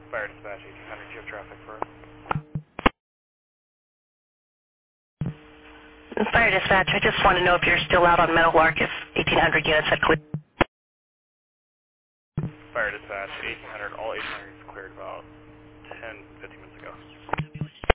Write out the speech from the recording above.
Fire dispatch 1800, you have traffic for us. Fire dispatch, I just want to know if you're still out on Meadowlark if 1,800 units had cleared. Fire dispatch 1800, all 1800s cleared about 10, 15 minutes ago.